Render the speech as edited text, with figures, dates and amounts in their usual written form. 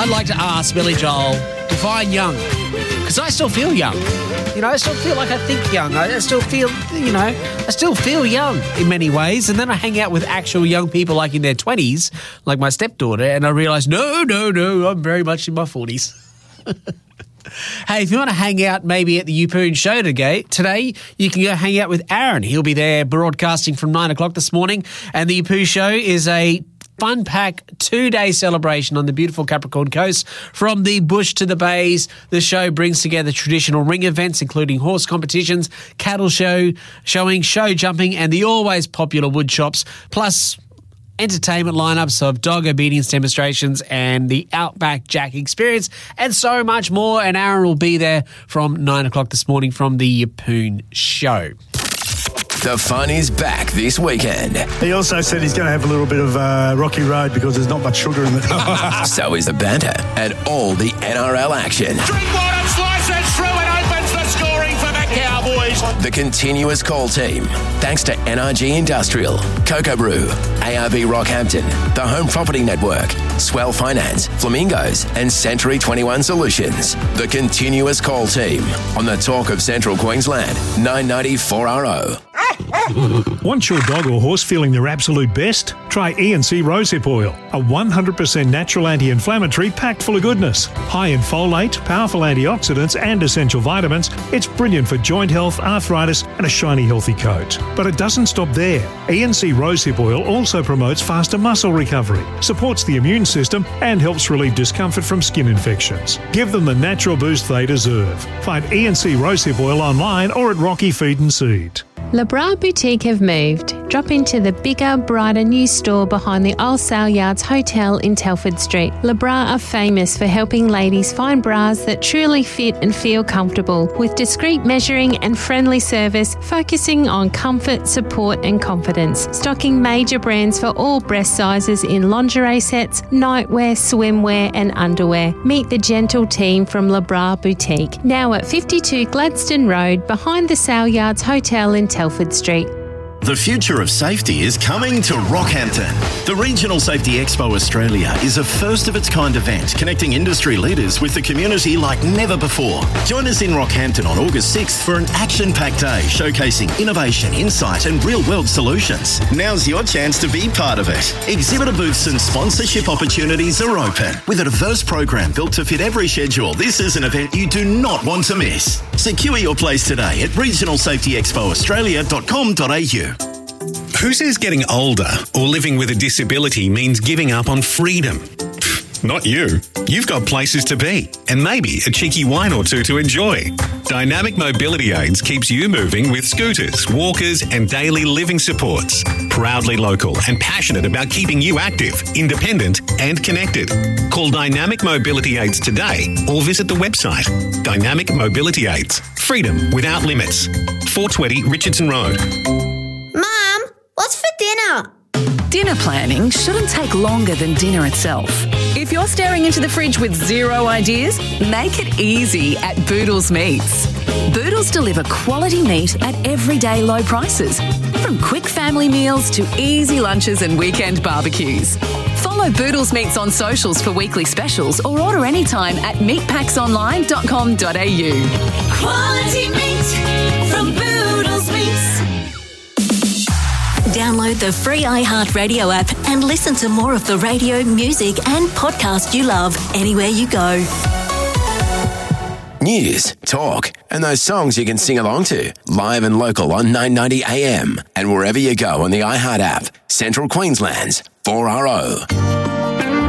I'd like to ask Billy Joel, define young. Because I still feel young. You know, I still feel like I think young. I still feel, I still feel young in many ways. And then I hang out with actual young people like in their 20s, like my stepdaughter, and I realise, no, I'm very much in my 40s. Hey, if you want to hang out maybe at the Yeppoon show today, you can go hang out with Aaron. He'll be there broadcasting from 9 o'clock this morning. And the Yeppoon show is a fun pack 2-day celebration on the beautiful Capricorn Coast. From the bush to the bays, the show brings together traditional ring events, including horse competitions, cattle showing, show jumping, and the always popular wood shops, plus entertainment lineups of dog obedience demonstrations and the Outback Jack experience, and so much more. And Aaron will be there from 9 o'clock this morning from the Yeppoon show. The fun is back this weekend. He also said he's going to have a little bit of rocky road because there's not much sugar in it. So is the banter and all the NRL action. Drinkwater slices through and opens the scoring for the Cowboys. The continuous call team, thanks to NRG Industrial, Cocoa Brew, ARB Rockhampton, the Home Property Network, Swell Finance, Flamingos, and Century 21 Solutions. The continuous call team on the Talk of Central Queensland, 990 4RO. Want your dog or horse feeling their absolute best? Try E&C Rosehip Oil, a 100% natural anti-inflammatory packed full of goodness. High in folate, powerful antioxidants and essential vitamins, it's brilliant for joint health, arthritis and a shiny healthy coat. But it doesn't stop there. E&C Rosehip Oil also promotes faster muscle recovery, supports the immune system and helps relieve discomfort from skin infections. Give them the natural boost they deserve. Find E&C Rosehip Oil online or at Rocky Feed and Seed. LeBras Boutique have moved. Drop into the bigger, brighter new store behind the Old Sale Yards Hotel in Telford Street. LeBras are famous for helping ladies find bras that truly fit and feel comfortable, with discreet measuring and friendly service focusing on comfort, support and confidence. Stocking major brands for all breast sizes in lingerie sets, nightwear, swimwear and underwear. Meet the gentle team from LeBras Boutique, now at 52 Gladstone Road behind the Sale Yards Hotel in Telford Street. The future of safety is coming to Rockhampton. The Regional Safety Expo Australia is a first-of-its-kind event connecting industry leaders with the community like never before. Join us in Rockhampton on August 6th for an action-packed day showcasing innovation, insight and real-world solutions. Now's your chance to be part of it. Exhibitor booths and sponsorship opportunities are open. With a diverse program built to fit every schedule, this is an event you do not want to miss. Secure your place today at regionalsafetyexpoaustralia.com.au. Who says getting older or living with a disability means giving up on freedom? Not you. You've got places to be and maybe a cheeky wine or two to enjoy. Dynamic Mobility Aids keeps you moving with scooters, walkers and daily living supports. Proudly local and passionate about keeping you active, independent and connected. Call Dynamic Mobility Aids today or visit the website. Dynamic Mobility Aids. Freedom without limits. 420 Richardson Road. Mum, what's for dinner? Dinner planning shouldn't take longer than dinner itself. If you're staring into the fridge with zero ideas, make it easy at Boodles Meats. Boodles deliver quality meat at everyday low prices, from quick family meals to easy lunches and weekend barbecues. Follow Boodles Meats on socials for weekly specials or order anytime at meatpacksonline.com.au. Quality meat from Boodles Meats. Download the free iHeartRadio app and listen to more of the radio, music and podcast you love anywhere you go. News, talk, and those songs you can sing along to, live and local on 990 AM and wherever you go on the iHeart app. Central Queensland's 4RO.